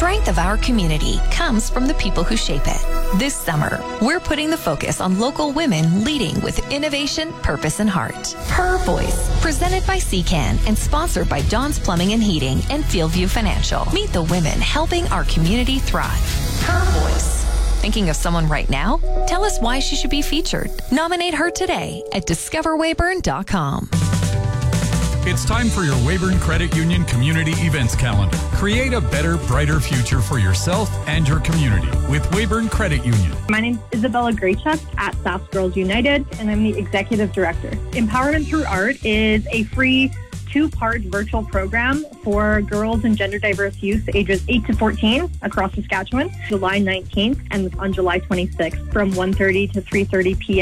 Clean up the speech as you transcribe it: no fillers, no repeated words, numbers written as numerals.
strength of our community comes from the people who shape it. This summer, we're putting the focus on local women leading with innovation, purpose, and heart. Her Voice, presented by CCAN and sponsored by John's Plumbing and Heating and Fieldview Financial. Meet the women helping our community thrive. Her Voice. Thinking of someone right now? Tell us why she should be featured. Nominate her today at discoverweyburn.com. It's time for your Weyburn Credit Union community events calendar. Create a better, brighter future for yourself and your community with Weyburn Credit Union. My name is Isabella Graychuk at SAS Girls United, and I'm the Executive Director. Empowerment Through Art is a free 2-part virtual program for girls and gender diverse youth ages 8 to 14 across Saskatchewan, July 19th and on July 26th from 1:30 to 3:30 p.m.